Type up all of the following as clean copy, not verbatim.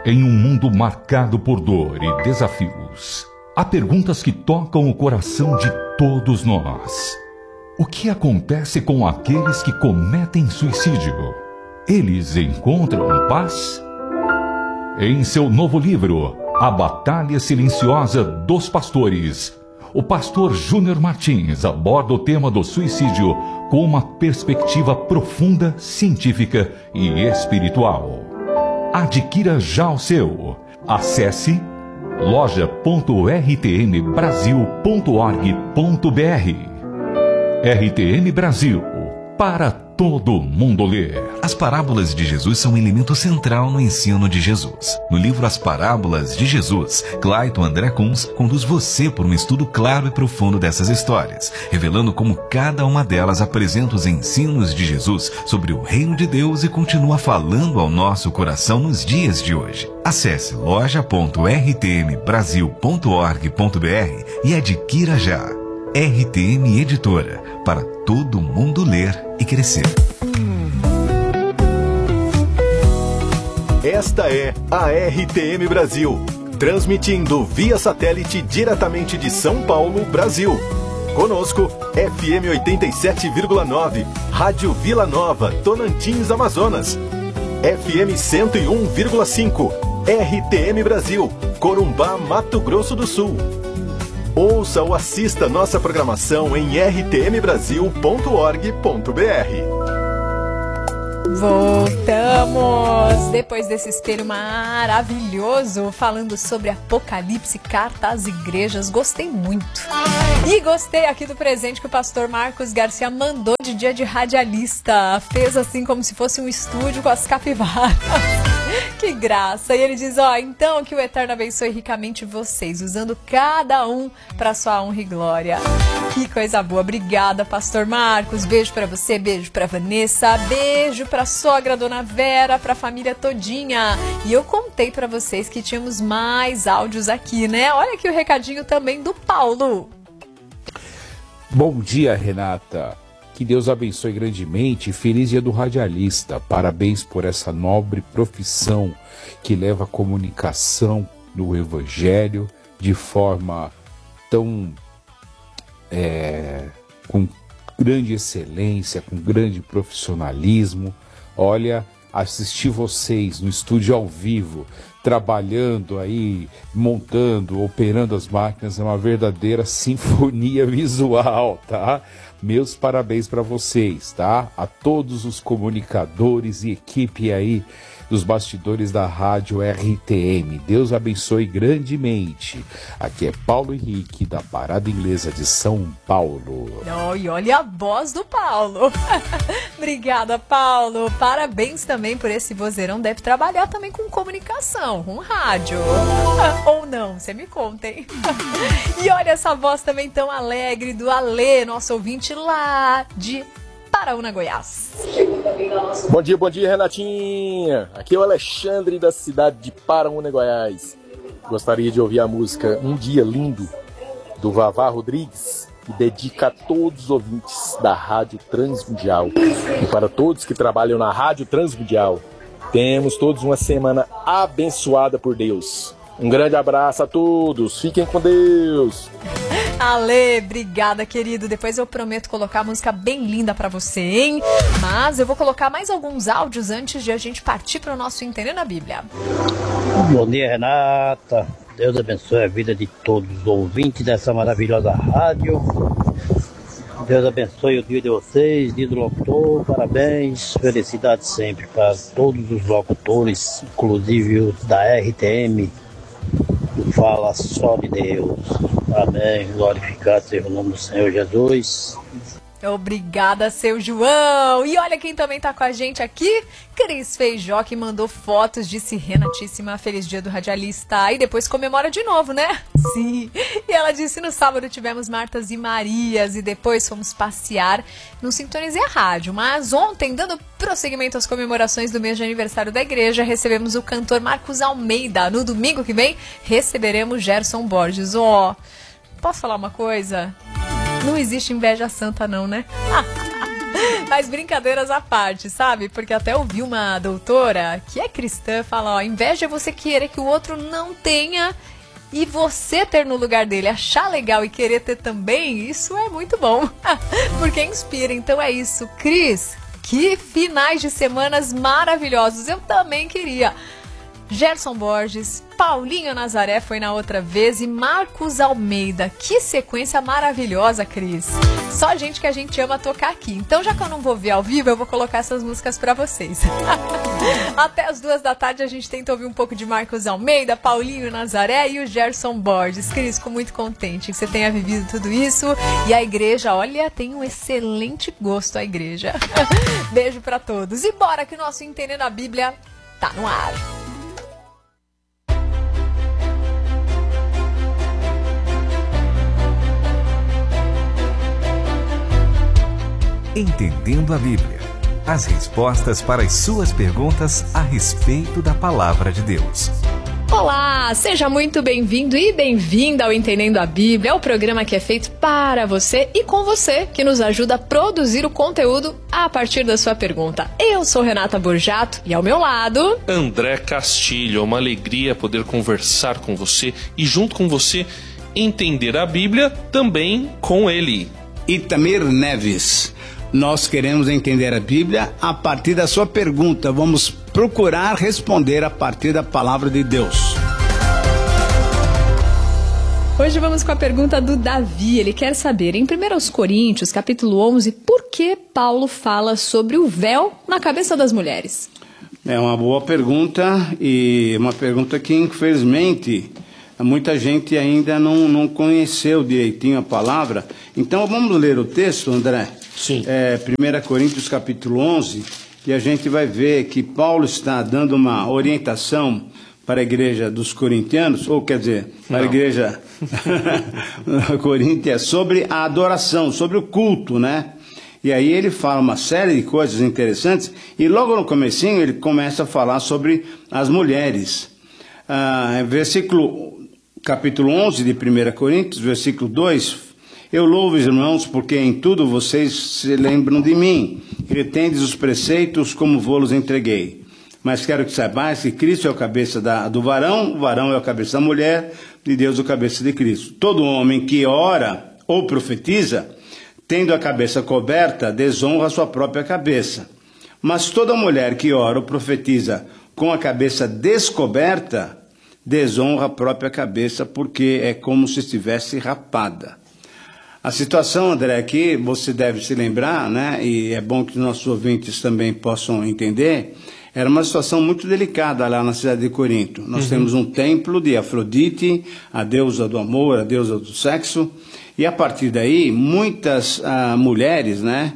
Em um mundo marcado por dor e desafios, há perguntas que tocam o coração de todos nós. O que acontece com aqueles que cometem suicídio? Eles encontram paz? Em seu novo livro, A Batalha Silenciosa dos Pastores, o pastor Júnior Martins aborda o tema do suicídio com uma perspectiva profunda, científica e espiritual. Adquira já o seu. Acesse loja.rtmbrasil.org.br. RTM Brasil, para todo mundo ler. As parábolas de Jesus são um elemento central no ensino de Jesus. No livro As Parábolas de Jesus, Clayton André Kunz conduz você por um estudo claro e profundo dessas histórias, revelando como cada uma delas apresenta os ensinos de Jesus sobre o reino de Deus e continua falando ao nosso coração nos dias de hoje. Acesse loja.rtmbrasil.org.br e adquira já. RTM Editora, para todo mundo ler e crescer. Esta é a RTM Brasil, transmitindo via satélite diretamente de São Paulo, Brasil. Conosco, FM 87,9, Rádio Vila Nova, Tonantins, Amazonas. FM 101,5, RTM Brasil, Corumbá, Mato Grosso do Sul. Ouça ou assista nossa programação em rtmbrasil.org.br. Voltamos! Depois desse espelho maravilhoso, falando sobre Apocalipse, carta às igrejas. Gostei muito. E gostei aqui do presente que o pastor Marcos Garcia mandou de dia de radialista. Fez assim como se fosse um estúdio com as capivaras. Que graça! E ele diz, então que o Eterno abençoe ricamente vocês, usando cada um para sua honra e glória. Que coisa boa! Obrigada, pastor Marcos. Beijo para você, beijo para Vanessa, beijo para sogra, dona Vera, para a família todinha. E eu contei para vocês que tínhamos mais áudios aqui, né? Olha aqui o recadinho também do Paulo. Bom dia, Renata. Que Deus abençoe grandemente e feliz dia do radialista. Parabéns por essa nobre profissão que leva a comunicação no Evangelho de forma tão com grande excelência, com grande profissionalismo. Olha, assistir vocês no estúdio ao vivo, trabalhando aí, montando, operando as máquinas, é uma verdadeira sinfonia visual, tá? Meus parabéns para vocês, tá? A todos os comunicadores e equipe aí dos bastidores da rádio RTM. Deus abençoe grandemente. Aqui é Paulo Henrique, da Parada Inglesa de São Paulo. E olha a voz do Paulo. Obrigada, Paulo. Parabéns também por esse vozeirão. Deve trabalhar também com comunicação, com rádio. Ou não, você me conta, hein? E olha essa voz também tão alegre do Alê, nosso ouvinte lá de Paraúna, Goiás. Bom dia, Renatinha. Aqui é o Alexandre, da cidade de Paraúna, Goiás. Gostaria de ouvir a música Um Dia Lindo, do Vavá Rodrigues, e dedica a todos os ouvintes da Rádio Transmundial. E para todos que trabalham na Rádio Transmundial, temos todos uma semana abençoada por Deus. Um grande abraço a todos, fiquem com Deus. Ale, obrigada, querido. Depois eu prometo colocar a música bem linda pra você, hein? Mas eu vou colocar mais alguns áudios antes de a gente partir pro nosso Entendendo a Bíblia. Bom dia, Renata. Deus abençoe a vida de todos os ouvintes dessa maravilhosa rádio. Deus abençoe o dia de vocês, dia do locutor. Parabéns, felicidade sempre para todos os locutores, inclusive os da RTM. Fala só de Deus. Amém. Glorificado seja o nome do Senhor Jesus. Obrigada, seu João. E olha quem também tá com a gente aqui. Cris Feijó, que mandou fotos, disse: Renatíssima, feliz dia do radialista. E depois comemora de novo, né? Sim. E ela disse: no sábado tivemos Martas e Marias e depois fomos passear no Sintonizei a Rádio. Mas ontem, dando prosseguimento às comemorações do mês de aniversário da igreja, recebemos o cantor Marcos Almeida. No domingo que vem, receberemos Gerson Borges. Posso falar uma coisa? Não existe inveja santa não, né? Mas brincadeiras à parte, sabe? Porque até ouvi uma doutora que é cristã falar, ó, inveja é você querer que o outro não tenha e você ter no lugar dele, achar legal e querer ter também, isso é muito bom. Porque inspira. Então é isso. Cris, que finais de semanas maravilhosos. Eu também queria. Gerson Borges, Paulinho Nazaré foi na outra vez e Marcos Almeida. Que sequência maravilhosa, Cris. Só gente que a gente ama tocar aqui. Então, já que eu não vou ver ao vivo, eu vou colocar essas músicas pra vocês. Até as 14h a gente tenta ouvir um pouco de Marcos Almeida, Paulinho Nazaré e o Gerson Borges. Cris, fico muito contente que você tenha vivido tudo isso. E a igreja, olha, tem um excelente gosto a igreja. Beijo pra todos. E bora que o nosso Entendendo a Bíblia tá no ar. Entendendo a Bíblia. As respostas para as suas perguntas a respeito da Palavra de Deus. Olá, seja muito bem-vindo e bem-vinda ao Entendendo a Bíblia, o programa que é feito para você e com você, que nos ajuda a produzir o conteúdo a partir da sua pergunta. Eu sou Renata Borjato e ao meu lado... André Castilho, é uma alegria poder conversar com você e junto com você entender a Bíblia também com ele. Itamir Neves. Nós queremos entender a Bíblia a partir da sua pergunta. Vamos procurar responder a partir da palavra de Deus. Hoje vamos com a pergunta do Davi. Ele quer saber, em 1 Coríntios, capítulo 11, por que Paulo fala sobre o véu na cabeça das mulheres? É uma boa pergunta e uma pergunta que, infelizmente, muita gente ainda não conheceu direitinho a palavra. Então, vamos ler o texto, André? Sim. 1 Coríntios capítulo 11, e a gente vai ver que Paulo está dando uma orientação para a igreja dos corintianos, ou quer dizer, para a igreja coríntia, sobre a adoração, sobre o culto, né? E aí ele fala uma série de coisas interessantes, e logo no comecinho ele começa a falar sobre as mulheres. Capítulo 11 de 1 Coríntios, versículo 2, eu louvo os irmãos, porque em tudo vocês se lembram de mim, retendes os preceitos como vou-los entreguei. Mas quero que saibais que Cristo é o cabeça do varão, o varão é o cabeça da mulher, e Deus é o cabeça de Cristo. Todo homem que ora ou profetiza, tendo a cabeça coberta, desonra a sua própria cabeça. Mas toda mulher que ora ou profetiza com a cabeça descoberta, desonra a própria cabeça, porque é como se estivesse rapada. A situação, André, aqui você deve se lembrar, né? E é bom que os nossos ouvintes também possam entender, era uma situação muito delicada lá na cidade de Corinto. Nós temos um templo de Afrodite, a deusa do amor, a deusa do sexo, e a partir daí, muitas mulheres, né?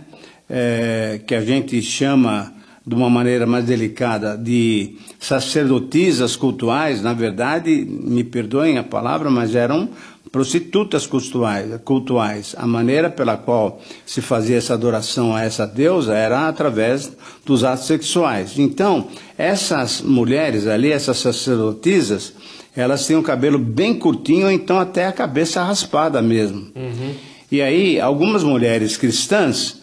Que a gente chama de uma maneira mais delicada de sacerdotisas cultuais, na verdade, me perdoem a palavra, mas eram prostitutas cultuais. A maneira pela qual se fazia essa adoração a essa deusa era através dos atos sexuais. Então, essas mulheres ali, essas sacerdotisas, elas têm o cabelo bem curtinho, ou então até a cabeça raspada mesmo. E aí, algumas mulheres cristãs,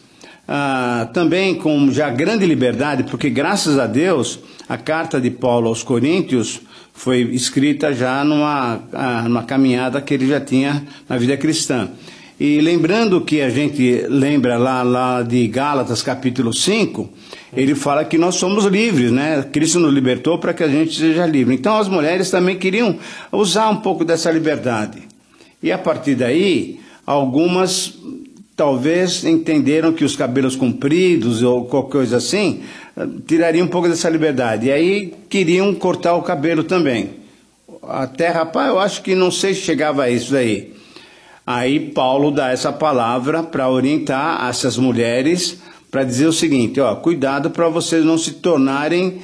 também com já grande liberdade, porque graças a Deus, a carta de Paulo aos Coríntios foi escrita já numa caminhada que ele já tinha na vida cristã. E lembrando que a gente lembra lá de Gálatas capítulo 5, ele fala que nós somos livres, né? Cristo nos libertou para que a gente seja livre. Então as mulheres também queriam usar um pouco dessa liberdade. E a partir daí, algumas talvez entenderam que os cabelos compridos ou qualquer coisa assim tirariam um pouco dessa liberdade. E aí queriam cortar o cabelo também. Até, rapaz, eu acho que não sei se chegava a isso daí. Aí Paulo dá essa palavra para orientar essas mulheres, para dizer o seguinte, cuidado para vocês não se tornarem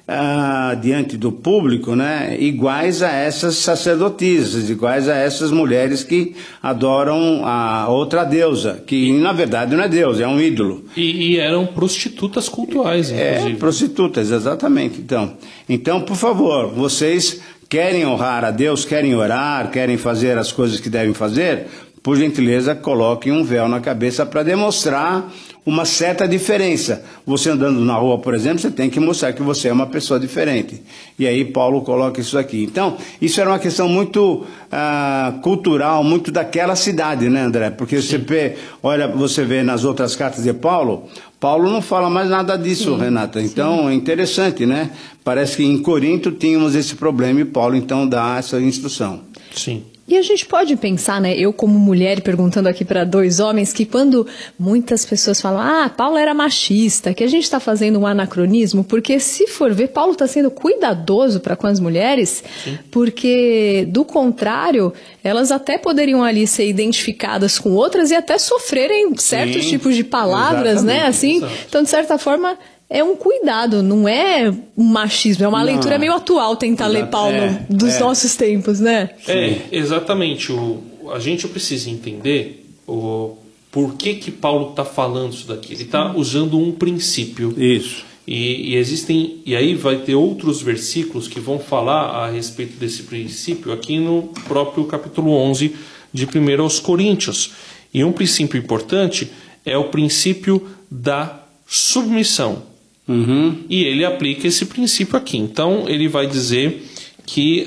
diante do público, né, iguais a essas sacerdotisas, iguais a essas mulheres que adoram a outra deusa, que na verdade não é deusa, é um ídolo. E eram prostitutas cultuais, inclusive. Prostitutas, exatamente. Então, por favor, vocês querem honrar a Deus, querem orar, querem fazer as coisas que devem fazer, por gentileza, coloquem um véu na cabeça para demonstrar uma certa diferença. Você andando na rua, por exemplo, você tem que mostrar que você é uma pessoa diferente. E aí Paulo coloca isso aqui. Então, isso era uma questão muito cultural, muito daquela cidade, né, André? Porque você vê nas outras cartas de Paulo não fala mais nada disso, Renata. Então, é interessante, né? Parece que em Corinto tínhamos esse problema e Paulo, então, dá essa instrução. Sim. E a gente pode pensar, né, eu como mulher perguntando aqui para dois homens, que quando muitas pessoas falam, Paulo era machista, que a gente está fazendo um anacronismo, porque se for ver, Paulo está sendo cuidadoso para com as mulheres, sim, porque do contrário, elas até poderiam ali ser identificadas com outras e até sofrerem certos tipos de palavras, né, assim, então de certa forma é um cuidado, não é um machismo, é uma leitura meio atual tentar ler Paulo dos nossos tempos, né? Exatamente. A gente precisa entender por que Paulo está falando isso daqui. Ele está usando um princípio. Isso. E existem, e aí vai ter outros versículos que vão falar a respeito desse princípio aqui no próprio capítulo 11 de 1 aos Coríntios. E um princípio importante é o princípio da submissão. E ele aplica esse princípio aqui. Então ele vai dizer que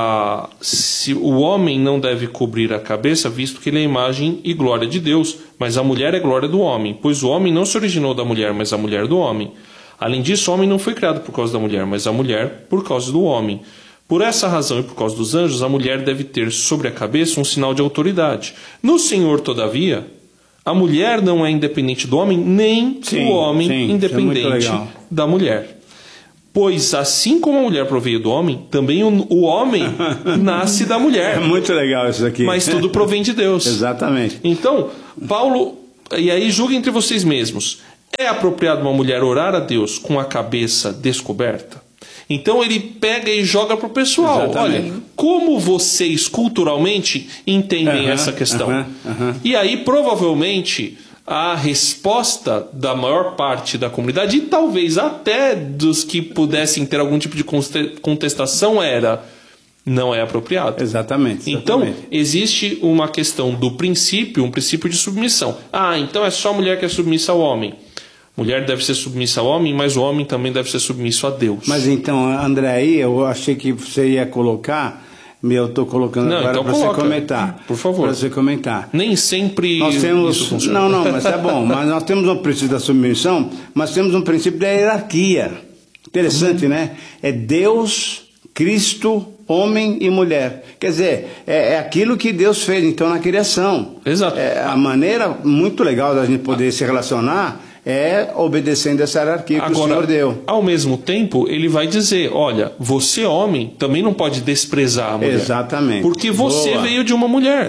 se o homem não deve cobrir a cabeça, visto que ele é a imagem e glória de Deus, mas a mulher é glória do homem, pois o homem não se originou da mulher, mas a mulher do homem. Além disso, o homem não foi criado por causa da mulher, mas a mulher por causa do homem. Por essa razão e por causa dos anjos, a mulher deve ter sobre a cabeça um sinal de autoridade. No Senhor, todavia, a mulher não é independente do homem, nem o homem independente da mulher. Pois assim como a mulher proveio do homem, também o homem nasce da mulher. É muito legal isso aqui. Mas tudo provém de Deus. Exatamente. Então, Paulo, e aí julguem entre vocês mesmos, é apropriado uma mulher orar a Deus com a cabeça descoberta? Então ele pega e joga para o pessoal. Exatamente. Olha, como vocês culturalmente entendem essa questão? E aí provavelmente a resposta da maior parte da comunidade, e talvez até dos que pudessem ter algum tipo de contestação, era: não é apropriado. Exatamente. Então existe uma questão do princípio, um princípio de submissão. Então é só a mulher que é submissa ao homem. Mulher deve ser submissa ao homem, mas o homem também deve ser submisso a Deus. Mas então, André, aí eu achei que você ia colocar, eu estou colocando agora para você comentar. Por favor. Para você comentar. Nem sempre nós temos, isso funciona. Não, mas tá bom. Mas nós temos um princípio da submissão, mas temos um princípio da hierarquia. Interessante, né? É Deus, Cristo, homem e mulher. Quer dizer, é aquilo que Deus fez, então, na criação. Exato. A maneira muito legal da gente poder se relacionar é obedecendo essa hierarquia que o Senhor deu. Ao mesmo tempo, ele vai dizer: olha, você, homem, também não pode desprezar a mulher. Exatamente. Porque você veio de uma mulher.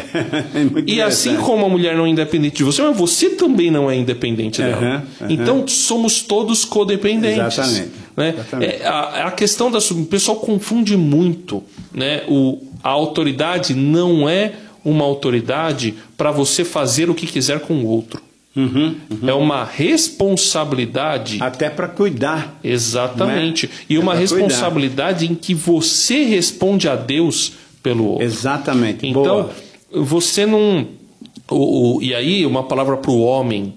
E assim como a mulher não é independente de você, mas você também não é independente dela. Então, somos todos codependentes. Exatamente. Né? Exatamente. A questão da submissão, o pessoal confunde muito. Né? A autoridade não é uma autoridade para você fazer o que quiser com o outro. É uma responsabilidade. Até para cuidar. Exatamente. Né? E uma responsabilidade em que você responde a Deus pelo outro. Exatamente. Então, você não. E aí, uma palavra para o homem.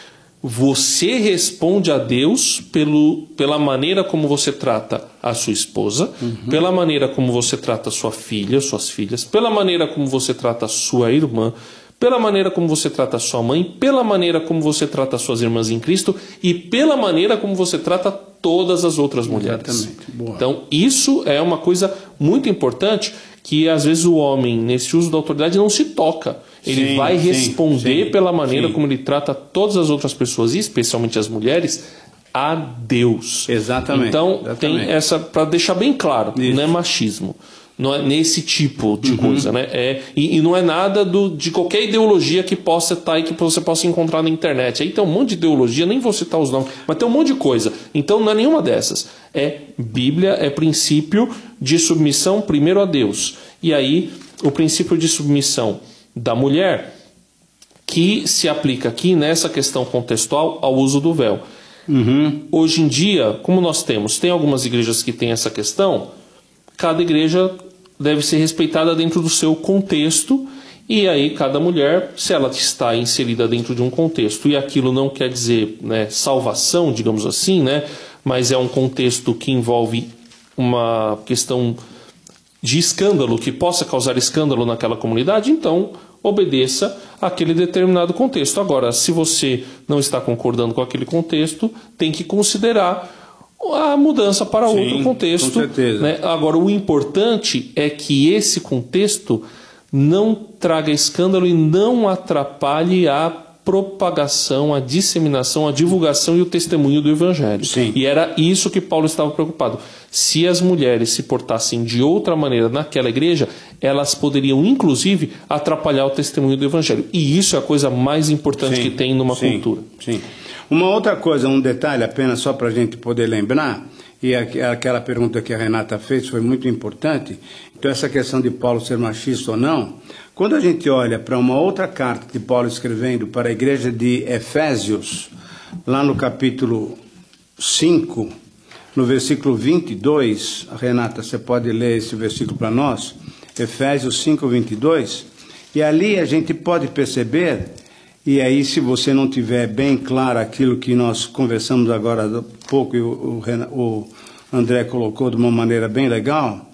Você responde a Deus pela maneira como você trata a sua esposa, pela maneira como você trata a sua filha, suas filhas, pela maneira como você trata a sua irmã, pela maneira como você trata a sua mãe, pela maneira como você trata as suas irmãs em Cristo e pela maneira como você trata todas as outras mulheres. Exatamente. Boa. Então, isso é uma coisa muito importante que, às vezes, o homem, nesse uso da autoridade, não se toca. Ele vai responder pela maneira como ele trata todas as outras pessoas, e especialmente as mulheres, a Deus. Exatamente. Então, tem essa, para deixar bem claro, não é machismo. Não é nesse tipo de coisa, né? E não é nada de qualquer ideologia que possa estar aí, que você possa encontrar na internet. Aí tem um monte de ideologia, nem vou citar os nomes, mas tem um monte de coisa. Então não é nenhuma dessas. É Bíblia, é princípio de submissão primeiro a Deus. E aí o princípio de submissão da mulher, que se aplica aqui nessa questão contextual ao uso do véu. Hoje em dia, como nós tem algumas igrejas que têm essa questão. Cada igreja deve ser respeitada dentro do seu contexto E aí cada mulher, se ela está inserida dentro de um contexto, e aquilo não quer dizer, né, salvação, digamos assim, né, mas é um contexto que envolve uma questão de escândalo, que possa causar escândalo naquela comunidade, então obedeça àquele determinado contexto. Agora, se você não está concordando com aquele contexto, tem que considerar a mudança para outro contexto. Com certeza. Né? Agora, o importante é que esse contexto não traga escândalo e não atrapalhe a propagação, a disseminação, a divulgação e o testemunho do Evangelho. Sim. E era isso que Paulo estava preocupado. Se as mulheres se portassem de outra maneira naquela igreja, elas poderiam, inclusive, atrapalhar o testemunho do Evangelho. E isso é a coisa mais importante que tem numa cultura. Sim. Uma outra coisa, um detalhe apenas só para a gente poder lembrar, e aquela pergunta que a Renata fez foi muito importante. Então, essa questão de Paulo ser machista ou não, quando a gente olha para uma outra carta de Paulo escrevendo para a igreja de Efésios, lá no capítulo 5, no versículo 22, Renata, você pode ler esse versículo para nós? Efésios 5, 22. E ali a gente pode perceber, e aí se você não tiver bem claro aquilo que nós conversamos agora há pouco e o André colocou de uma maneira bem legal,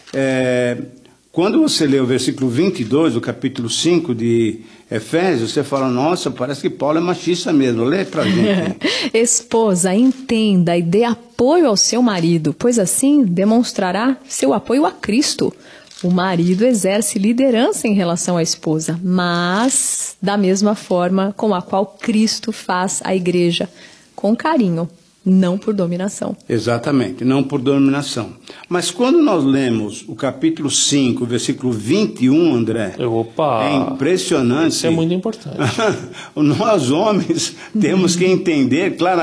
quando você lê o versículo 22 do capítulo 5 de Efésios, você fala, nossa, parece que Paulo é machista mesmo. Lê pra gente. Esposa, entenda e dê apoio ao seu marido, pois assim demonstrará seu apoio a Cristo. O marido exerce liderança em relação à esposa, mas da mesma forma com a qual Cristo faz a igreja, com carinho. Não por dominação. Exatamente, não por dominação. Mas quando nós lemos o capítulo 5, versículo 21, André, é impressionante. Isso é muito importante. Nós homens temos que entender claramente